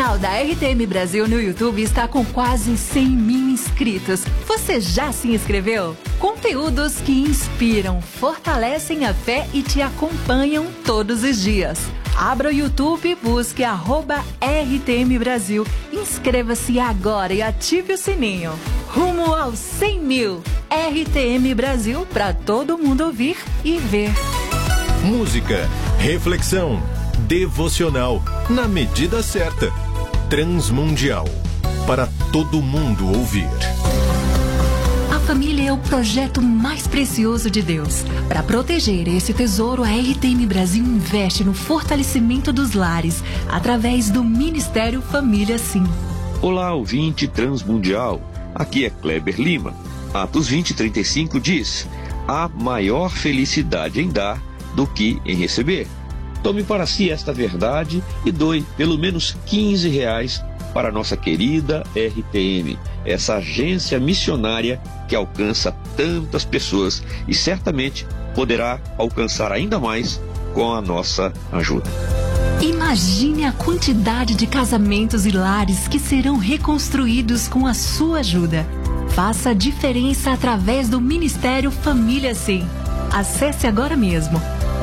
canal da RTM Brasil no YouTube está com quase 100 mil inscritos. Você já se inscreveu? Conteúdos que inspiram, fortalecem a fé e te acompanham todos os dias. Abra o YouTube e busque @RTM Brasil. Inscreva-se agora e ative o sininho. Rumo aos 100 mil. RTM Brasil para todo mundo ouvir e ver. Música, reflexão, devocional, na medida certa. Transmundial, para todo mundo ouvir. A família é o projeto mais precioso de Deus. Para proteger esse tesouro, a RTM Brasil investe no fortalecimento dos lares, através do Ministério Família Sim. Olá, ouvinte Transmundial. Aqui é Kleber Lima. Atos 20:35 diz: há maior felicidade em dar do que em receber. Tome para si esta verdade e doe pelo menos R$15 para a nossa querida RTM, essa agência missionária que alcança tantas pessoas e certamente poderá alcançar ainda mais com a nossa ajuda. Imagine a quantidade de casamentos e lares que serão reconstruídos com a sua ajuda. Faça a diferença através do Ministério Família Sim. Acesse agora mesmo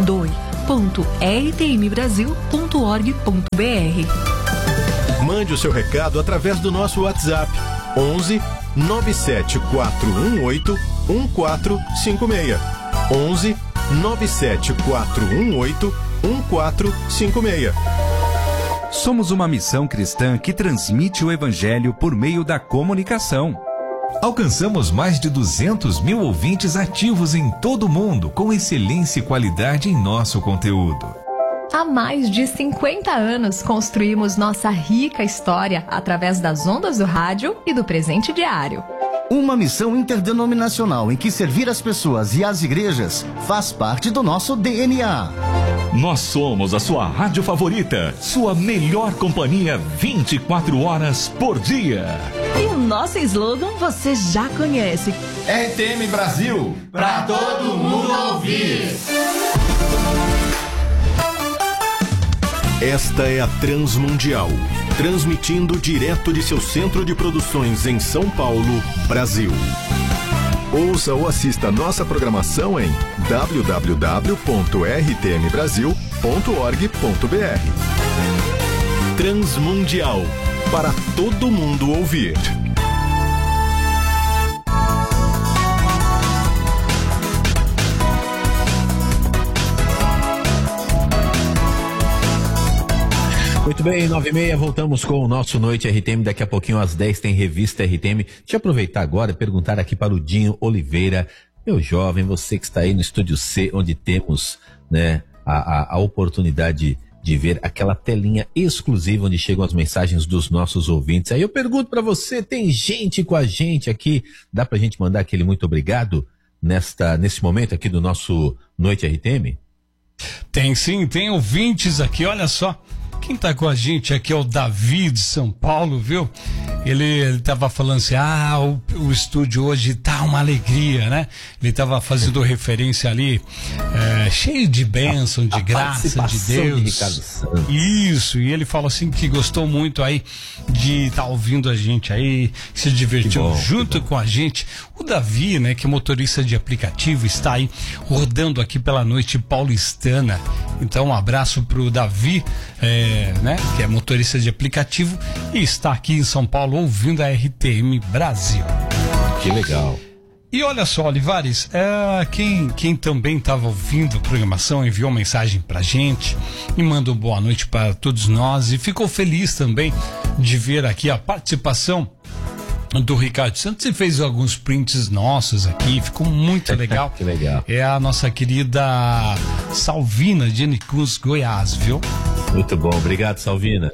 doe.rtmbrasil.org.br. Mande o seu recado através do nosso WhatsApp 11 97418 1456. 11 97418 1456. Somos uma missão cristã que transmite o Evangelho por meio da comunicação. Alcançamos mais de 200 mil ouvintes ativos em todo o mundo, com excelência e qualidade em nosso conteúdo. Há mais de 50 anos construímos nossa rica história através das ondas do rádio e do presente diário. Uma missão interdenominacional em que servir as pessoas e as igrejas faz parte do nosso DNA. Nós somos a sua rádio favorita, sua melhor companhia 24 horas por dia. E o nosso slogan você já conhece. RTM Brasil, pra todo mundo ouvir. Esta é a Transmundial, transmitindo direto de seu centro de produções em São Paulo, Brasil. Ouça ou assista nossa programação em www.rtmbrasil.org.br. Transmundial, para todo mundo ouvir. Muito bem, 9h30, voltamos com o nosso Noite RTM. Daqui a pouquinho, às 10, tem Revista RTM. Deixa eu aproveitar agora e perguntar aqui para o Dinho Oliveira. Meu jovem, você que está aí no Estúdio C, onde temos, né, a oportunidade de ver aquela telinha exclusiva onde chegam as mensagens dos nossos ouvintes. Aí eu pergunto para você, tem gente com a gente aqui? Dá pra gente mandar aquele muito obrigado nesse momento aqui do nosso Noite RTM? Tem sim, tem ouvintes aqui, olha só. Quem tá com a gente aqui é o Davi de São Paulo, viu? Ele tava falando assim, o estúdio hoje tá uma alegria, né? Ele tava fazendo referência ali, cheio de bênção, de graça de Deus. De Ricardo Santos. Isso, e ele falou assim que gostou muito aí de estar ouvindo a gente aí, se divertiu junto com a gente. O Davi, né, que é motorista de aplicativo, está aí rodando aqui pela noite paulistana. Então, um abraço pro Davi, né, que é motorista de aplicativo e está aqui em São Paulo ouvindo a RTM Brasil. Que legal. E olha só, Olivares, quem também estava ouvindo a programação enviou mensagem pra gente e mandou boa noite para todos nós e ficou feliz também de ver aqui a participação do Ricardo Santos e fez alguns prints nossos aqui, ficou muito legal. Que legal. É a nossa querida Salvina de Nicus, Goiás, viu? Muito bom, obrigado, Salvina.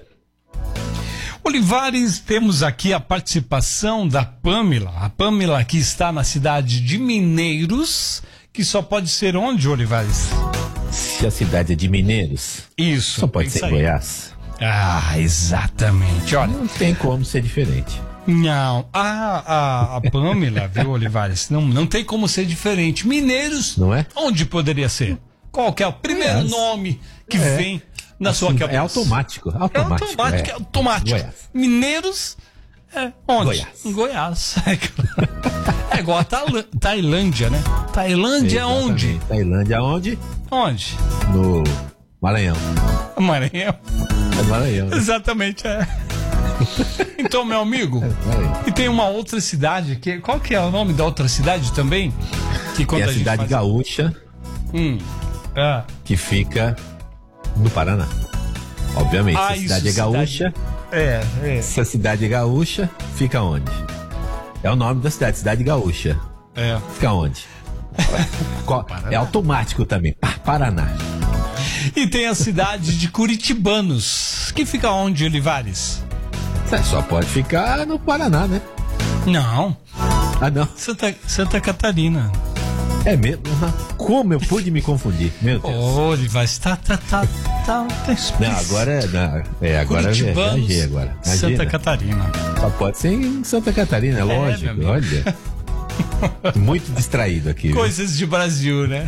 Olivares, temos aqui a participação da Pamela. A Pamela que está na cidade de Mineiros, que só pode ser onde, Olivares? Se a cidade é de Mineiros, isso, só pode ser Goiás. Ah, exatamente. Olha, não tem como ser diferente. Não, a Pamela, viu, Olivares? Não tem como ser diferente. Mineiros, não é? Onde poderia ser? Qual que é o primeiro nome que vem na sua cabeça. É automático. É automático. Goiás. Mineiros, onde? Goiás. É igual a Tailândia, né? Tailândia onde? Tailândia onde? Onde? No Maranhão. Maranhão? É Maranhão. Né? Exatamente, Então, meu amigo, e tem uma outra cidade, qual que é o nome da outra cidade também? Que quando é a cidade gaúcha, que fica no Paraná. Obviamente, a cidade é gaúcha. Essa cidade gaúcha fica onde? É o nome da cidade gaúcha. Fica onde? É automático também. Paraná. E tem a cidade de Curitibanos, que fica onde, Olivares? Só pode ficar no Paraná, né? Não. Não. Santa Catarina. É mesmo? Como eu pude me confundir? Meu Deus. Olivares, tá. Não, agora viajei agora. Imagina. Santa Catarina. Só pode ser em Santa Catarina, é lógico. Olha. Muito distraído aqui. Coisas de Brasil, né?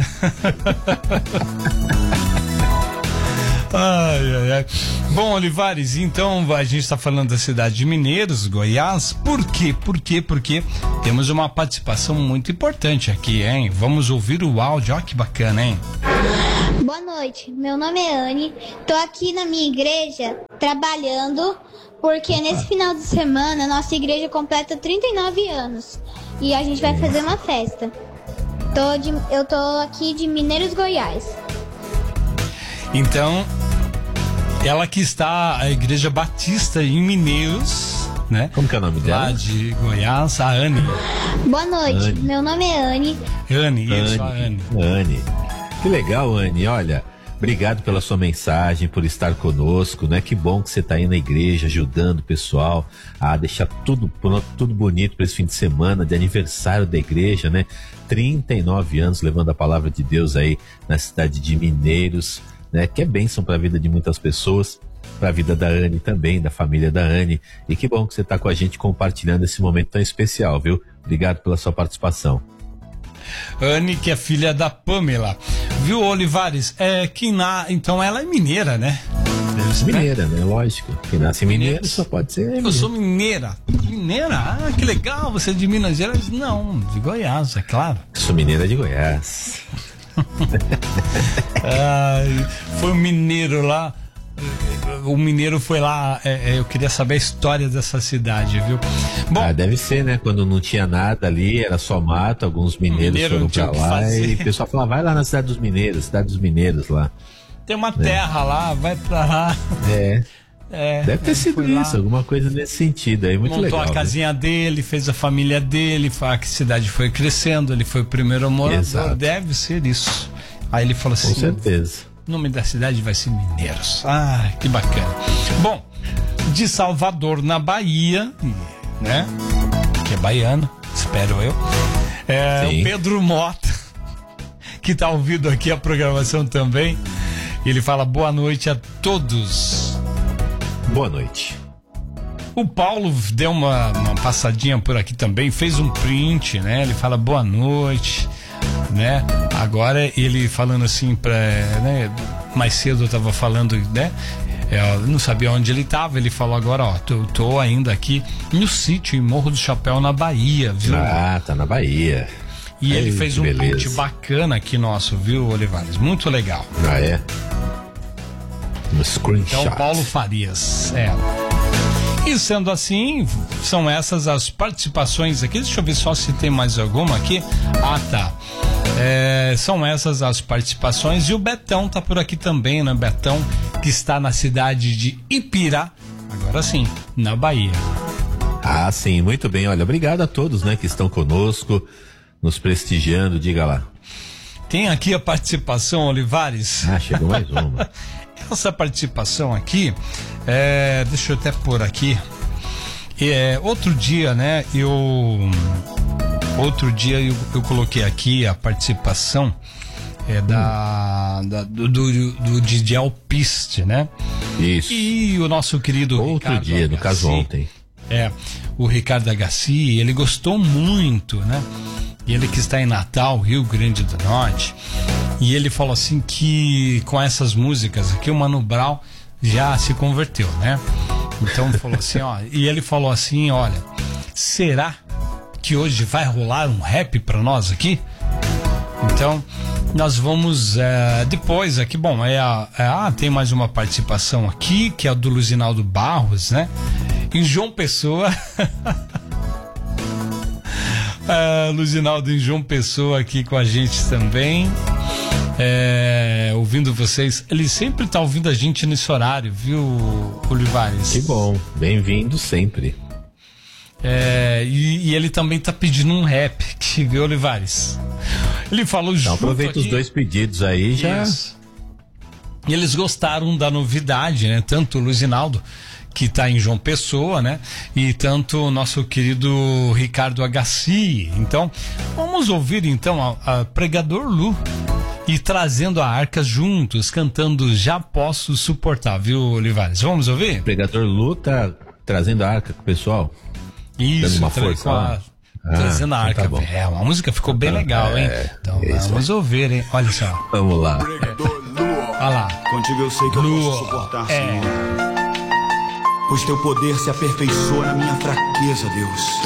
Ai. Bom, Olivares, então a gente está falando da cidade de Mineiros, Goiás. Por quê? Porque temos uma participação muito importante aqui, hein? Vamos ouvir o áudio. Olha que bacana, hein? Boa noite, meu nome é Anne. Tô aqui na minha igreja trabalhando porque nesse final de semana nossa igreja completa 39 anos e a gente vai fazer uma festa. Eu tô aqui de Mineiros, Goiás. Então, ela que está, a Igreja Batista em Mineiros, né? Como que é o nome dela? Lá de Goiás, a Anne. Boa noite, meu nome é Anne. Anne. Que legal, Anne. Olha, obrigado pela sua mensagem, por estar conosco, né? Que bom que você está aí na igreja, ajudando o pessoal a deixar tudo pronto, tudo bonito para esse fim de semana, de aniversário da igreja, né? 39 anos levando a palavra de Deus aí na cidade de Mineiros, né? Que é bênção para a vida de muitas pessoas, para a vida da Anne também, da família da Anne. E que bom que você está com a gente compartilhando esse momento tão especial, viu? Obrigado pela sua participação. Anne, que é filha da Pamela. Viu, Olivares? Então ela é mineira, né? Mineira, né? Lógico. Quem nasce mineiro só pode ser mineiro. Eu sou mineira. Mineira? Ah, que legal. Você é de Minas Gerais? Não, de Goiás, é claro. Sou mineira de Goiás. Foi um mineiro lá. O mineiro foi lá. Eu queria saber a história dessa cidade, viu? Bom, deve ser, né? Quando não tinha nada ali, era só mato. Alguns mineiros foram pra lá e o pessoal falava, vai lá na cidade dos mineiros lá. Tem uma terra lá, vai pra lá. Deve ter sido isso, alguma coisa nesse sentido aí, muito legal. Montou a casinha dele, fez a família dele, a cidade foi crescendo, ele foi o primeiro morador. Exato. Deve ser isso. Aí ele falou assim: com certeza. O nome da cidade vai ser Mineiros. Ah, que bacana. Bom, de Salvador, na Bahia, né? Que é baiano, espero eu. O Pedro Mota, que tá ouvindo aqui a programação também. Ele fala boa noite a todos. Boa noite. O Paulo deu uma passadinha por aqui também, fez um print, né? Ele fala boa noite, né? Agora ele falando assim né? Mais cedo eu tava falando, né? Eu não sabia onde ele tava, ele falou agora, tô ainda aqui no sítio em Morro do Chapéu, na Bahia, viu? Tá na Bahia. E ele fez um print bacana aqui nosso, viu, Olivares? Muito legal. No screenshot. Então, Paulo Farias, E sendo assim, são essas as participações aqui. Deixa eu ver só se tem mais alguma aqui. Tá. São essas as participações. E o Betão tá por aqui também, né? Betão, que está na cidade de Ipirá, agora sim, na Bahia. Sim, muito bem. Olha, obrigado a todos, né, que estão conosco, nos prestigiando. Diga lá. Tem aqui a participação, Olivares. Chegou mais uma. Essa participação aqui, deixa eu até pôr aqui. Outro dia, né, eu coloquei aqui a participação do DJ Alpiste, né? Isso. E o nosso querido outro Ricardo dia, Agassi, no caso ontem. O Ricardo Agassi, ele gostou muito, né? Ele que está em Natal, Rio Grande do Norte. E ele falou assim que com essas músicas aqui o Mano Brown já se converteu, né? Então falou assim, ó, e ele falou assim, olha, será que hoje vai rolar um rap pra nós aqui? Então nós vamos depois aqui, bom, tem mais uma participação aqui, que é a do Luzinaldo Barros, né? Em João Pessoa. Luzinaldo em João Pessoa aqui com a gente também. Ouvindo vocês. Ele sempre tá ouvindo a gente nesse horário, viu, Olivares? Que bom, bem-vindo sempre. E ele também tá pedindo um rap, viu, Olivares? Ele falou junto. Aproveita os dois pedidos aí já. Isso. E eles gostaram da novidade, né? Tanto o Luzinaldo, que tá em João Pessoa, né? E tanto o nosso querido Ricardo Agassi. Então, vamos ouvir então a Pregador Lu e Trazendo a Arca juntos, cantando Já Posso Suportar, viu, Olivares? Vamos ouvir? Pregador Lu tá trazendo a arca com o pessoal. Isso, dando uma força. Trazendo a arca. Tá a música ficou bem legal, hein? Então vamos ouvir, hein? Olha só. Vamos lá. Olha lá. Contigo eu sei que eu posso suportar, Senhor. Pois teu poder se aperfeiçoa na minha fraqueza, Deus.